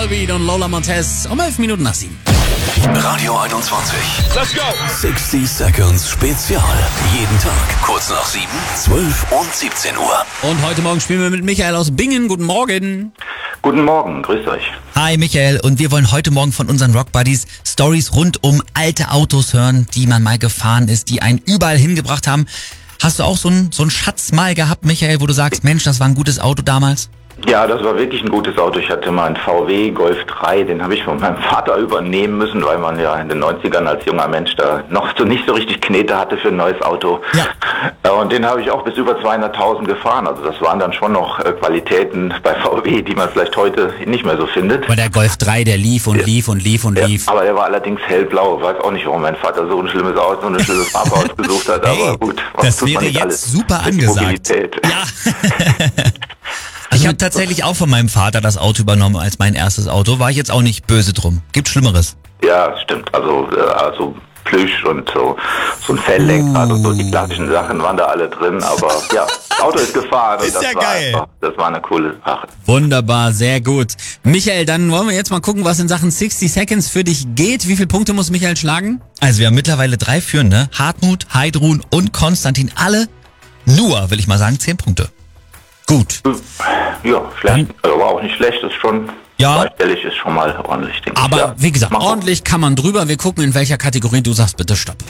Volbeat und Lola Montez um 11 Minuten nach 7. Radio 21. Let's go! 60 Seconds Spezial. Jeden Tag kurz nach 7, 12 und 17 Uhr. Und heute Morgen spielen wir mit Michael aus Bingen. Guten Morgen. Guten Morgen, grüßt euch. Hi Michael, und wir wollen heute Morgen von unseren Rock Buddies Stories rund um alte Autos hören, die man mal gefahren ist, die einen überall hingebracht haben. Hast du auch so einen Schatz mal gehabt, Michael, wo du sagst, Mensch, das war ein gutes Auto damals? Ja, das war wirklich ein gutes Auto. Ich hatte mal einen VW Golf 3, den habe ich von meinem Vater übernehmen müssen, weil man ja in den 90ern als junger Mensch da noch nicht so richtig Knete hatte für ein neues Auto. Ja. Und den habe ich auch bis über 200.000 gefahren. Also das waren dann schon noch Qualitäten bei VW, die man vielleicht heute nicht mehr so findet. Aber der Golf 3, der lief und lief und lief und lief. Aber der war allerdings hellblau. Ich weiß auch nicht, warum mein Vater so ein schlimmes Auto, so eine schlimme Farbe ausgesucht hat. Hey, aber gut. Das wäre jetzt alles super angesagt. Mobilität. Ja. Ich habe tatsächlich auch von meinem Vater das Auto übernommen als mein erstes Auto. War ich jetzt auch nicht böse drum. Gibt Schlimmeres. Ja, stimmt. Also Plüsch und so ein Felllenkrad und so die klassischen Sachen waren da alle drin. Aber ja, das Auto ist gefahren. Und Ist das ja war geil. Einfach, das war eine coole Sache. Wunderbar, sehr gut. Michael, dann wollen wir jetzt mal gucken, was in Sachen 60 Seconds für dich geht. Wie viele Punkte muss Michael schlagen? Also wir haben mittlerweile 3 Führende. Hartmut, Heidrun und Konstantin. Alle nur, will ich mal sagen, 10 Punkte. Gut. Ja, schlecht. Also war auch nicht schlecht. Ist schon zweistellig, ist schon mal ordentlich, denke ich. Aber Ja, wie gesagt, mach mal. ordentlich kann man drüber. Wir gucken, in welcher Kategorie du sagst, bitte stopp.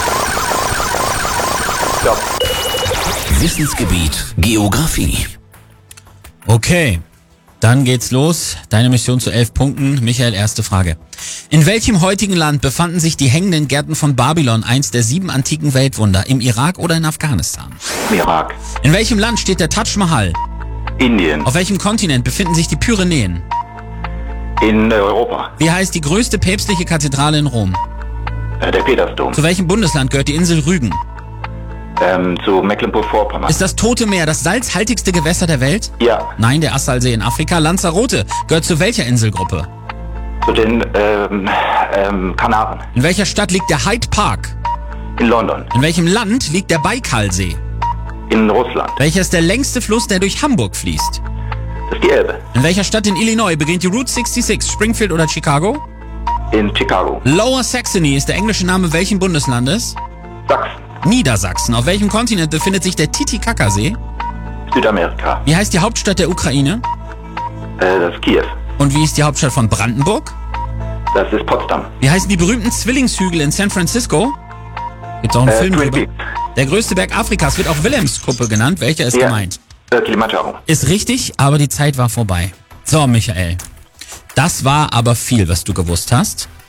Ja. Wissensgebiet Geografie. Okay, dann geht's los. Deine Mission zu 11 Punkten. Michael, erste Frage. In welchem heutigen Land befanden sich die hängenden Gärten von Babylon, eins der 7 antiken Weltwunder? Im Irak oder in Afghanistan? Irak. In welchem Land steht der Taj Mahal? Indien. Auf welchem Kontinent befinden sich die Pyrenäen? In Europa. Wie heißt die größte päpstliche Kathedrale in Rom? Der Petersdom. Zu welchem Bundesland gehört die Insel Rügen? Zu Mecklenburg-Vorpommern. Ist das Tote Meer das salzhaltigste Gewässer der Welt? Ja. Nein, der Assalsee in Afrika. Lanzarote gehört zu welcher Inselgruppe? Zu den Kanaren. In welcher Stadt liegt der Hyde Park? In London. In welchem Land liegt der Baikalsee? In Russland. Welcher ist der längste Fluss, der durch Hamburg fließt? Das ist die Elbe. In welcher Stadt in Illinois beginnt die Route 66? Springfield oder Chicago? In Chicago. Lower Saxony ist der englische Name welchen Bundeslandes? Sachsen. Niedersachsen. Auf welchem Kontinent befindet sich der Titicacasee? Südamerika. Wie heißt die Hauptstadt der Ukraine? Das ist Kiew. Und wie ist die Hauptstadt von Brandenburg? Das ist Potsdam. Wie heißen die berühmten Zwillingshügel in San Francisco? Gibt's auch einen Film Twin drüber? Peaks. Der größte Berg Afrikas wird auch Wilhelmskuppe genannt. Welcher ist gemeint? Kilimanjaro. Ist richtig, aber die Zeit war vorbei. So, Michael. Das war aber viel, was du gewusst hast.